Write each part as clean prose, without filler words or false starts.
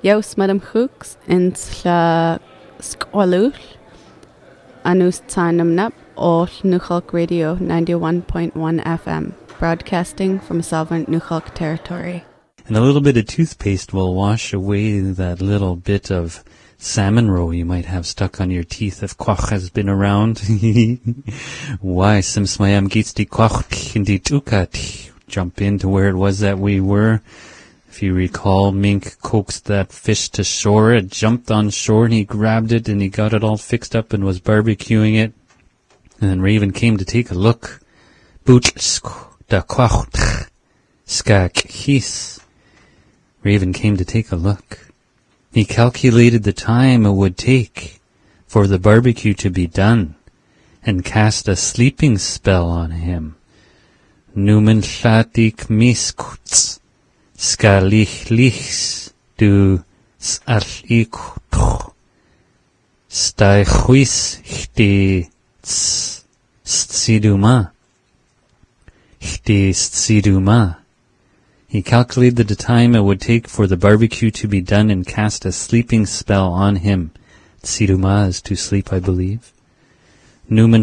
Jaus Madam Hooks in Sla Squalul Anus Tanam Nap or Nuchalk Radio 91.1 FM, broadcasting from Sovereign Nuchalk territory. And a little bit of toothpaste will wash away that little bit of salmon roe you might have stuck on your teeth if Kwach has been around. Why, sims mayam gits di Kwach in di tukat. Jump into where it was that we were. If you recall, Mink coaxed that fish to shore. It jumped on shore and he grabbed it and he got it all fixed up and was barbecuing it. And then Raven came to take a look. Da Kwach skak his. Raven came to take a look. He calculated the time it would take for the barbecue to be done and cast a sleeping spell on him. Numen lladik miskuts, skalich lichs du s'alikuch, stai chuis chdi s'tsiduma. Chdi s'tsiduma. He calculated the time it would take for the barbecue to be done and cast a sleeping spell on him. Tsiduma is to sleep, I believe. Numen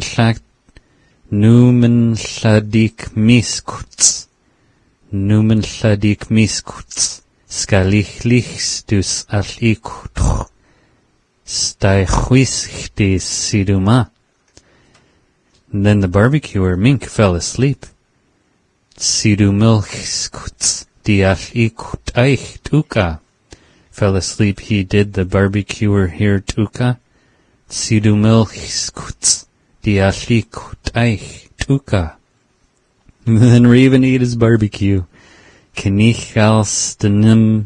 lladik miskuts. Numen lladik miskuts. Skalich lichs dus alikuch. Stai chuis chdi s'iduma. And then the barbecuer, Mink, fell asleep. Sidu milchskuts dialikut eich tuka. Fell asleep he did, the barbecuer here tuka. Sidu milchskuts dialikut eich tuka. Then Raven ate his barbecue. Kenichal stanim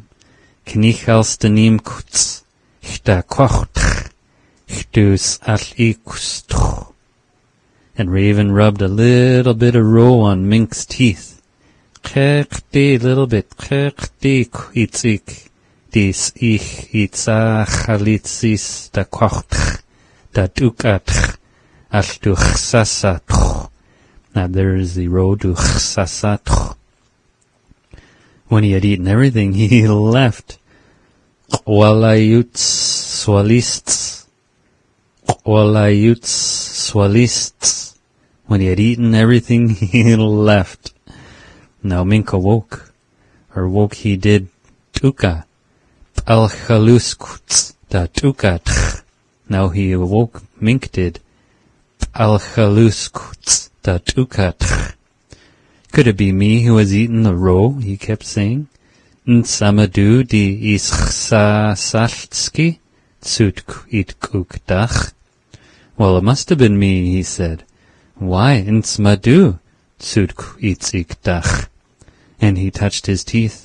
kuts. Chta kocht. Chtus alikus. And Raven rubbed a little bit of roe on Mink's teeth. Kekti, little bit. Kekti, itzik. Dis ich itzachalitzis da kocht. Da dukat. Al duchsasat. Now there is the roe duchsasat. When he had eaten everything, he left. Walayuts swalists. Walayuts swalists. When he had eaten everything, he left. Now Mink awoke. Or woke he did. Tuka. Al-Chaluskuts. Da tukat. Now he awoke. Mink did. Al-Chaluskuts. Da tukat. Could it be me who has eaten the roe? He kept saying. Nsamadu di ischsasaltski. Tsutk itkukdach. Well, it must have been me, he said. Why, Ntsmadu, tsutk itzikdach. And he touched his teeth.